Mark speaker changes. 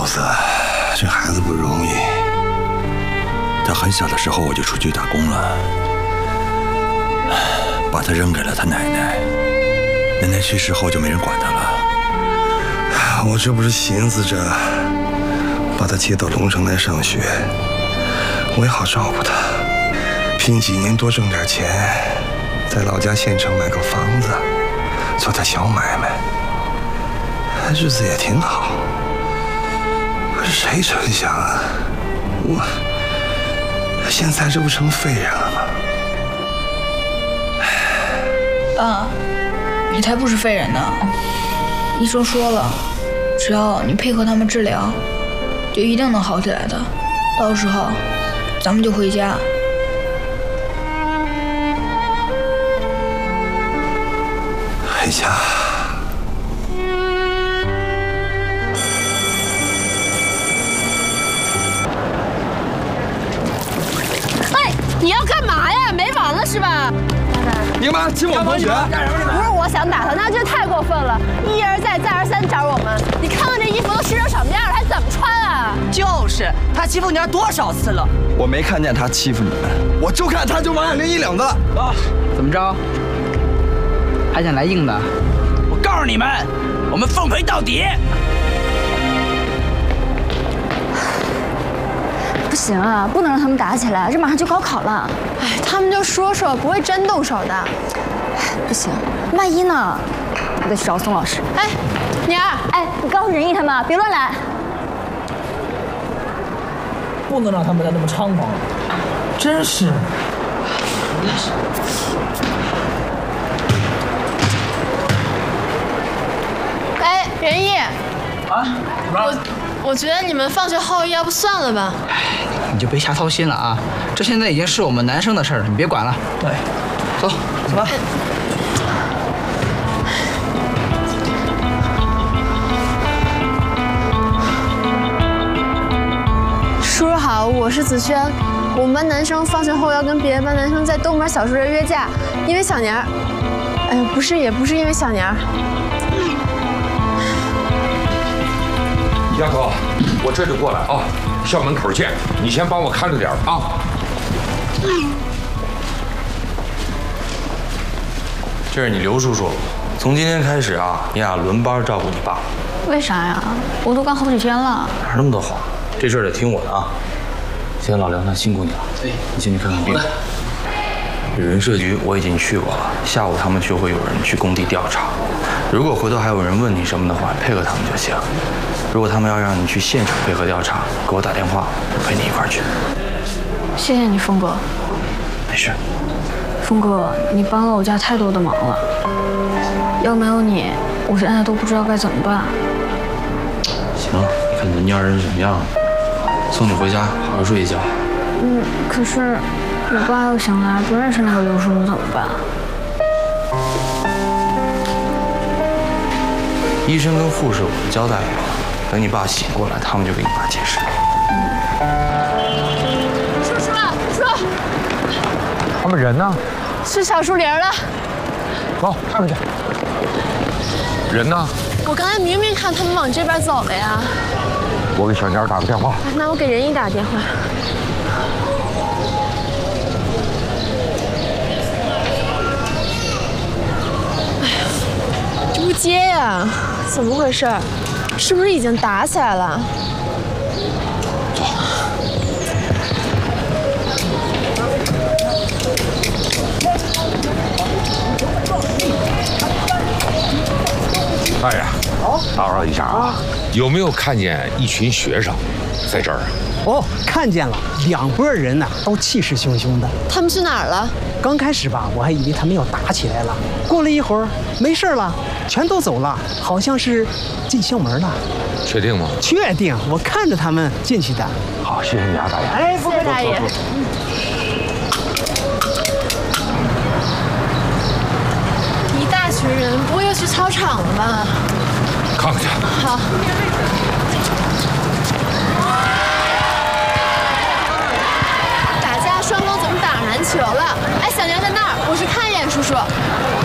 Speaker 1: 子，这孩子不容易。他很小的时候我就出去打工了，把他扔给了他奶奶。奶奶去世后就没人管他了。我这不是寻思着把他接到龙城来上学，我也好照顾他，拼几年多挣点钱，在老家县城买个房子，做点小买卖，日子也挺好。可是谁成想啊，我现在这不成废人了吗？
Speaker 2: 爸，你才不是废人呢！医生说了，只要你配合他们治疗，就一定能好起来的。到时候，咱们就回家。
Speaker 1: 回家。
Speaker 3: 哎，你要干嘛呀？没完了是吧？
Speaker 4: 你干嘛欺负我们同学？
Speaker 3: 不是我想打他，那这太过分了，一而再再而三找我们。你看看这衣服都湿成什么样了，还怎么穿啊？
Speaker 5: 就是他欺负你多少次了？
Speaker 4: 我没看见他欺负你们，我就看他就王亚玲一领子。
Speaker 5: 啊，
Speaker 6: 怎么着？还想来硬的？
Speaker 5: 我告诉你们，我们奉陪到底。
Speaker 7: 不行啊，不能让他们打起来，这马上就高考了。
Speaker 3: 哎，他们就说说，不会真动手的。
Speaker 7: 不行，万一呢？我得去找宋老师。
Speaker 3: 哎，妮儿，
Speaker 7: 哎，你告诉仁义他们别乱来。
Speaker 6: 不能让他们再那么猖狂，真是。
Speaker 3: 哎，仁义。啊？我觉得你们放学后要不算了吧？
Speaker 6: 你就别瞎操心了啊！这现在已经是我们男生的事了，你别管了。对，走，走吧。
Speaker 3: 叔叔好，我是子轩。我们班男生放学后要跟别的班男生在东门小树林约架，因为小年儿。哎，不是，也不是因为小年儿。
Speaker 8: 杨哥，我这就过来啊，校门口见。你先帮我看着点啊。
Speaker 9: 这是你刘叔叔，从今天开始啊，你俩轮班照顾你爸。
Speaker 7: 为啥呀？我都干好几天了。
Speaker 9: 哪那么多好？这事儿得听我的啊。今天老梁他辛苦你了，你先去看看病。旅人社局我已经去过了，下午他们就会有人去工地调查。如果回头还有人问你什么的话，配合他们就行。如果他们要让你去现场配合调查，给我打电话，我陪你一块儿去。
Speaker 7: 谢谢你，峰哥。
Speaker 9: 没事。
Speaker 7: 峰哥，你帮了我家太多的忙了，要没有你，我现在都不知道该怎么办。
Speaker 9: 行，你看你的蔫人什么样？送你回家，好好睡一觉。
Speaker 7: 可是我爸要醒来不认识那个刘叔叔怎么办？
Speaker 9: 医生跟护士我都交代过，等你爸醒过来，他们就给你爸解释。
Speaker 3: 叔，
Speaker 8: 他们人呢？
Speaker 3: 去小树林了。
Speaker 8: 走，看看去。人呢？
Speaker 3: 我刚才明明看他们往这边走了呀。
Speaker 8: 我给小年打个电话。
Speaker 3: 那我给仁义打个电话。哎呀，这不接呀？怎么回事？是不是已经打起来了？
Speaker 8: 走。大爷，打扰一下啊，有没有看见一群学生在这儿啊？
Speaker 10: 哦，看见了，2拨人呢，都气势汹汹的。
Speaker 3: 他们去哪儿了？
Speaker 10: 刚开始吧，我还以为他们要打起来了，过了一会儿，没事了，全都走了，好像是进校门了。
Speaker 8: 确定吗？
Speaker 10: 确定，我看着他们进去的。
Speaker 8: 好，谢谢你啊，大爷。
Speaker 10: 哎，不客气，
Speaker 3: 大爷。一大群人，不会又去操场了吧？
Speaker 8: 看看去。
Speaker 3: 好。打架双方怎么打篮球了？哎，小娘在那儿，我去看一眼叔叔。